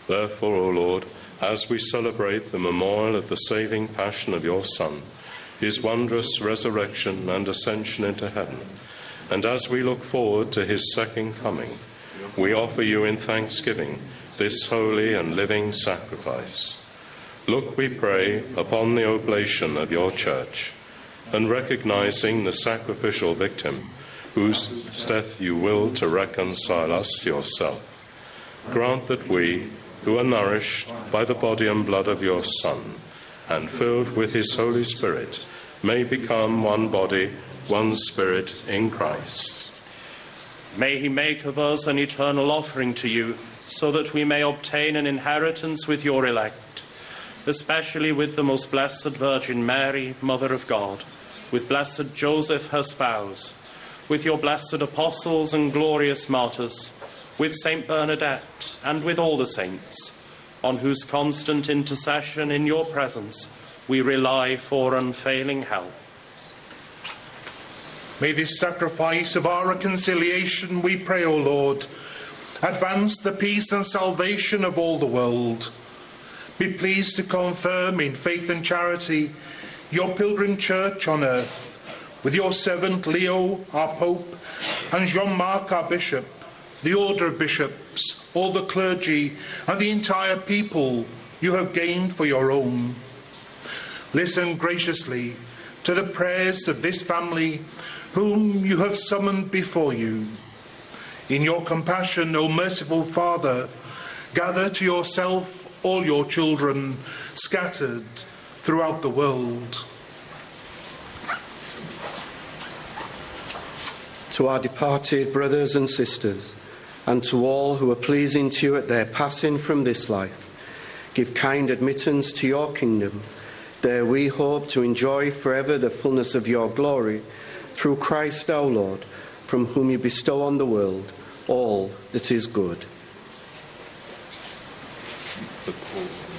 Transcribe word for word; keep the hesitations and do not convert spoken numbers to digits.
Therefore, O Lord, as we celebrate the memorial of the saving passion of your Son, his wondrous resurrection and ascension into heaven, and as we look forward to his second coming, we offer you in thanksgiving this holy and living sacrifice. Look, we pray, upon the oblation of your church, and recognizing the sacrificial victim, whose death you will to reconcile us to yourself, grant that we, who are nourished by the body and blood of your Son, and filled with his Holy Spirit, may become one body, one spirit in Christ. May he make of us an eternal offering to you, so that we may obtain an inheritance with your elect, especially with the most blessed Virgin Mary, Mother of God, with blessed Joseph, her spouse, with your blessed apostles and glorious martyrs, with Saint Bernadette, and with all the saints, on whose constant intercession in your presence we rely for unfailing help. May this sacrifice of our reconciliation, we pray, O Lord, advance the peace and salvation of all the world. Be pleased to confirm in faith and charity your pilgrim church on earth, with your servant Leo, our Pope, and Jean-Marc, our Bishop, the order of bishops, all the clergy, and the entire people you have gained for your own. Listen graciously to the prayers of this family whom you have summoned before you. In your compassion, O merciful Father, gather to yourself all your children scattered throughout the world. To our departed brothers and sisters, and to all who are pleasing to you at their passing from this life, give kind admittance to your kingdom. There we hope to enjoy forever the fullness of your glory, through Christ our Lord, from whom you bestow on the world all that is good. The